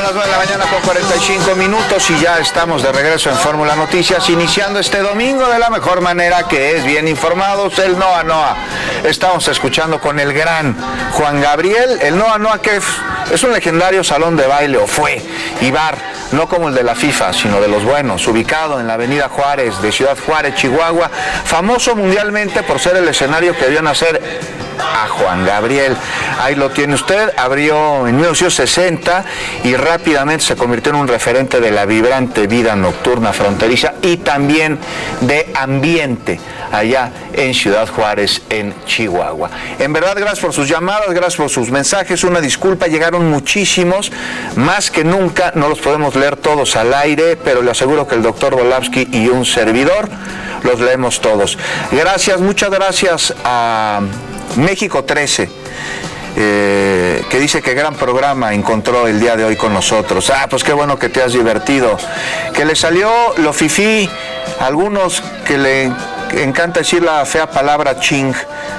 las 9 de la mañana con 45 minutos y ya estamos de regreso en Fórmula Noticias, iniciando este domingo de la mejor manera, que es bien informados, el Noa Noa. Estamos escuchando con el gran Juan Gabriel, el Noa Noa, que es un legendario salón de baile, o fue, y bar, no como el de la FIFA, sino de los buenos, ubicado en la avenida Juárez de Ciudad Juárez, Chihuahua, famoso mundialmente por ser el escenario que vio nacer a Juan Gabriel. Ahí lo tiene usted. Abrió en 1960 y rápidamente se convirtió en un referente de la vibrante vida nocturna fronteriza y también de ambiente allá en Ciudad Juárez, en Chihuahua. En verdad, gracias por sus llamadas, gracias por sus mensajes. Una disculpa, llegaron muchísimos, más que nunca. No los podemos leer todos al aire, pero le aseguro que el doctor Volavsky y un servidor los leemos todos. Gracias, muchas gracias a México 13, que dice que gran programa encontró el día de hoy con nosotros. Pues qué bueno que te has divertido, que le salió lo fifí, algunos que le encanta decir la fea palabra ching.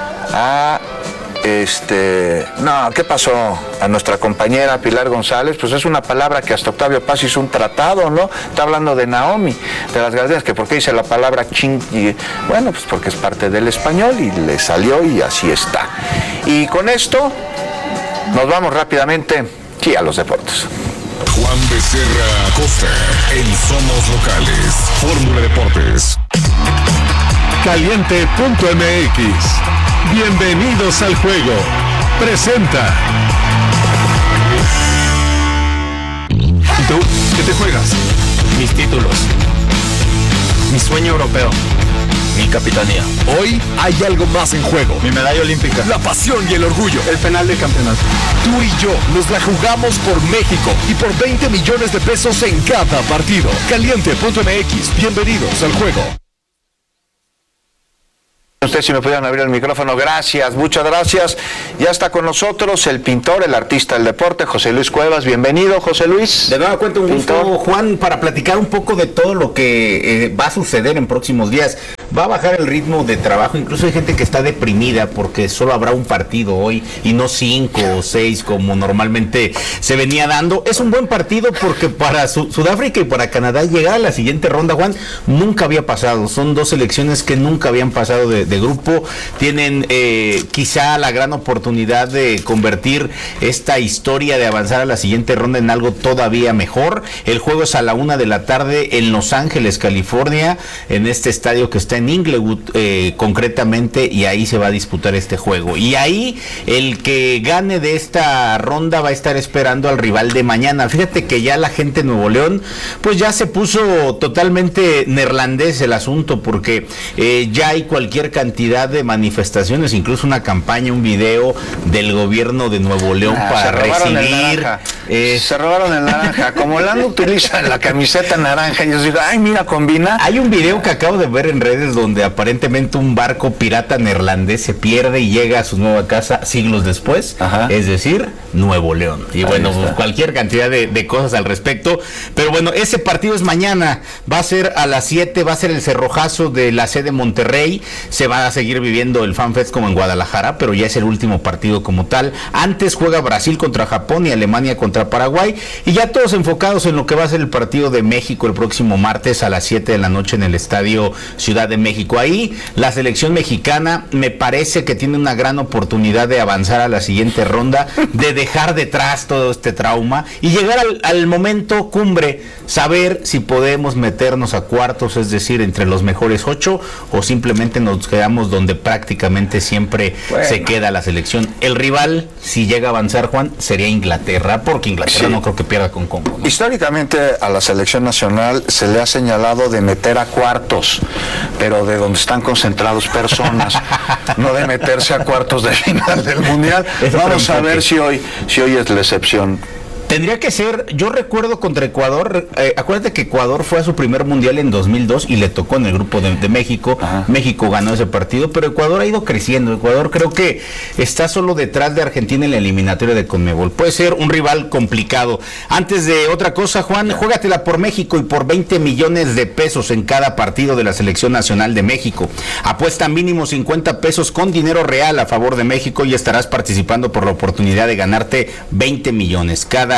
No, ¿qué pasó? A nuestra compañera Pilar González, pues es una palabra que hasta Octavio Paz hizo un tratado, ¿no? Está hablando de Naomi, de las gallinas, que por qué dice la palabra ching, y bueno, pues porque es parte del español y le salió y así está. Y con esto nos vamos rápidamente aquí a los deportes. Juan Becerra Acosta en Somos Locales, Fórmula Deportes. Caliente.mx. Bienvenidos al juego. Presenta. ¿Y tú? ¿Qué te juegas? Mis títulos. Mi sueño europeo. Mi capitanía. Hoy hay algo más en juego. Mi medalla olímpica. La pasión y el orgullo. El penal de campeonato. Tú y yo nos la jugamos por México y por 20 millones de pesos en cada partido. Caliente.mx. Bienvenidos al juego. Ustedes, si me pudieran abrir el micrófono, gracias, muchas gracias. Ya está con nosotros el pintor, el artista del deporte, José Luis Cuevas. Bienvenido, José Luis. De nueva cuenta, un gusto, Juan, para platicar un poco de todo lo que va a suceder en próximos días. Va a bajar el ritmo de trabajo, incluso hay gente que está deprimida porque solo habrá un partido hoy y no 5 o 6 como normalmente se venía dando. Es un buen partido porque para Sudáfrica y para Canadá llegar a la siguiente ronda, Juan, nunca había pasado. Son dos selecciones que nunca habían pasado de grupo. Tienen quizá la gran oportunidad de convertir esta historia de avanzar a la siguiente ronda en algo todavía mejor. El juego es a la 1 de la tarde en Los Ángeles, California, en este estadio que está en Inglewood concretamente, y ahí se va a disputar este juego. Y ahí el que gane de esta ronda va a estar esperando al rival de mañana. Fíjate que ya la gente de Nuevo León pues ya se puso totalmente neerlandés el asunto, porque ya hay cualquier cantidad de manifestaciones, incluso una campaña, un video del gobierno de Nuevo León para recibir. Se robaron el naranja. Como Lando utiliza la camiseta naranja, yo digo, ay, mira, combina. Hay un video que acabo de ver en redes donde aparentemente un barco pirata neerlandés se pierde y llega a su nueva casa siglos después. Ajá. Es decir, Nuevo León. Y bueno, cualquier cantidad de cosas al respecto. Pero bueno, ese partido es mañana, va a ser a las 7, va a ser el cerrojazo de la sede Monterrey. Se va a seguir viviendo el FanFest como en Guadalajara, pero ya es el último partido como tal. Antes juega Brasil contra Japón y Alemania contra Paraguay, y ya todos enfocados en lo que va a ser el partido de México el próximo martes a las 7 de la noche en el Estadio Ciudad de México. Ahí la selección mexicana me parece que tiene una gran oportunidad de avanzar a la siguiente ronda, de dejar detrás todo este trauma y llegar al momento cumbre, saber si podemos meternos a cuartos, es decir, entre los mejores 8, o simplemente nos quedamos donde prácticamente siempre se queda la selección. El rival, si llega a avanzar, Juan, sería Inglaterra, porque Inglaterra no creo que pierda con Congo, ¿no? Históricamente a la selección nacional se le ha señalado de meter a cuartos, pero de donde están concentrados personas, no de meterse a cuartos de final del Mundial. Vamos a ver si hoy es la excepción. Tendría que ser, yo recuerdo contra Ecuador, acuérdate que Ecuador fue a su primer mundial en 2002 y le tocó en el grupo de México. Ajá. México ganó ese partido, pero Ecuador ha ido creciendo. Ecuador creo que está solo detrás de Argentina en la eliminatoria de Conmebol. Puede ser un rival complicado. Antes de otra cosa, Juan, juégatela por México y por 20 millones de pesos en cada partido de la Selección Nacional de México. Apuesta mínimo 50 pesos con dinero real a favor de México y estarás participando por la oportunidad de ganarte 20 millones. Cada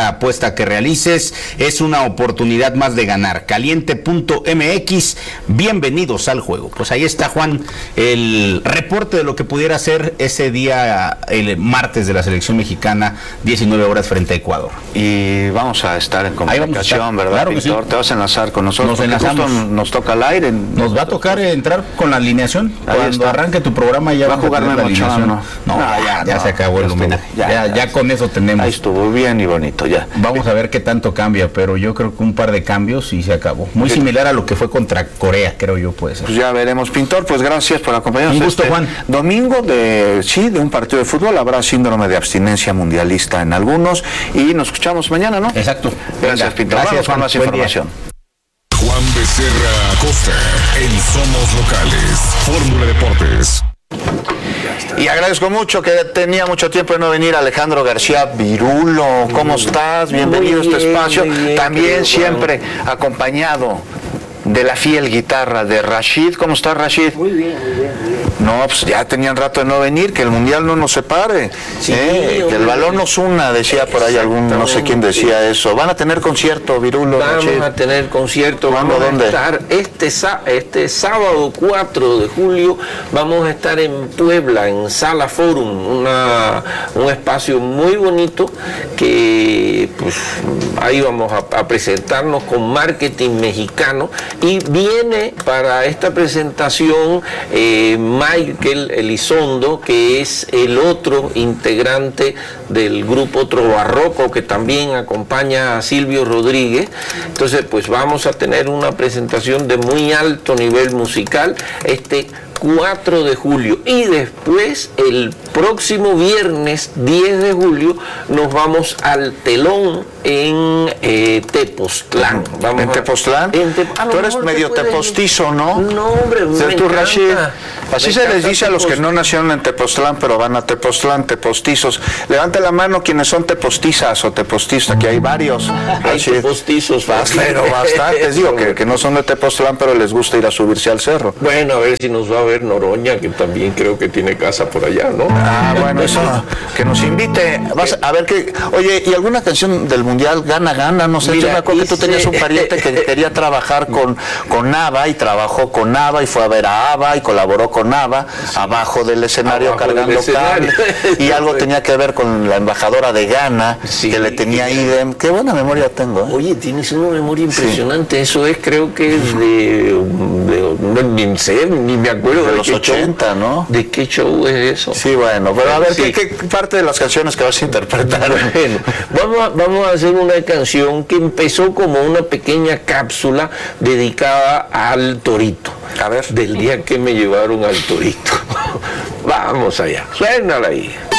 primera apuesta que realices es una oportunidad más de ganar. Caliente.mx, bienvenidos al juego. Pues ahí está, Juan, el reporte de lo que pudiera ser ese día, el martes de la selección mexicana, 19 horas frente a Ecuador. Y vamos a estar en comunicación, ¿verdad, claro que Pintor? sí. Te vas a enlazar con nosotros. Nos enlazamos. Nos toca al aire. Nos va a tocar entrar con la alineación. Ahí Cuando está. arranque tu programa ya va a jugar la Memo Ochoa, alineación. ¿no? No, ya se acabó el homenaje. Ya con eso tenemos. Ahí estuvo bien y bonito, ya. Vamos a ver qué tanto cambia, pero yo creo que un par de cambios y se acabó. Muy similar a lo que fue contra Corea, creo yo, puede ser. Pues ya veremos, Pintor. Pues gracias por acompañarnos. Un gusto, Juan. Domingo de un partido de fútbol. Habrá síndrome de abstinencia mundialista en algunos. Y nos escuchamos mañana, ¿no? Exacto. Gracias, Venga, Pintor. gracias, Vamos con Juan. más Buen día. información. Juan Becerra Acosta en Somos Locales. Fórmula Deportes. Y agradezco mucho que tenía mucho tiempo de no venir Alejandro García Virulo. ¿Cómo estás? Bienvenido a este espacio. También siempre acompañado de la fiel guitarra de Rashid. ¿Cómo estás, Rashid? Muy bien, muy bien, muy bien. No, pues ya tenían rato de no venir, que el mundial no nos separe, Sí, que el balón nos una, decía por ahí algún, no sé quién decía eso. Van a tener concierto, Virulo, Vamos Rashid. a tener concierto, ¿Cuándo, vamos dónde? a estar este sábado 4 de julio, vamos a estar en Puebla, en Sala Forum, un espacio muy bonito que pues ahí vamos a presentarnos con marketing mexicano, y viene para esta presentación Michael Elizondo, que es el otro integrante del grupo Trobarroco, que también acompaña a Silvio Rodríguez. Entonces, pues vamos a tener una presentación de muy alto nivel musical este 4 de julio, y después el próximo viernes 10 de julio nos vamos al Telón en Tepoztlán. ¿En Tepoztlán? Tú eres medio tepostizo, ¿no? No, hombre, me Tú, encanta. Rashid. Así Me se les encanta dice a los que Tepoztlán. no nacieron en Tepoztlán, pero van a Tepoztlán, tepostizos. Levante la mano quienes son tepostizas o tepostizos, que hay varios. Hay Rashid. postizos fácil. Pero bastantes, digo, que no son de Tepoztlán, pero les gusta ir a subirse al cerro. Bueno, a ver si nos va a ver Noroña, que también creo que tiene casa por allá, ¿no? Ah, bueno, eso, que nos invite. Vas a ver que, oye, ¿y alguna canción del Mundial Gana Gana? No sé, Mira, yo me acuerdo que tú tenías un pariente que quería trabajar con ABBA y trabajó con ABBA y fue a ver a ABBA y colaboró con ABBA abajo del escenario Abajo del cargando escenario. cable. Y algo tenía que ver con la embajadora de Ghana, Sí. que le tenía idem. Qué buena memoria tengo, ¿eh? Oye, tienes una memoria impresionante. Eso es, creo que es ni sé, ni me acuerdo De los qué 80, show, ¿no? ¿De qué show es eso? Sí, bueno, pero a ver, Sí. ¿qué parte de las canciones que vas a interpretar? Bueno, vamos a hacer una canción que empezó como una pequeña cápsula dedicada al torito. A ver. Del día que me llevaron al torito. Vamos allá, suénala ahí.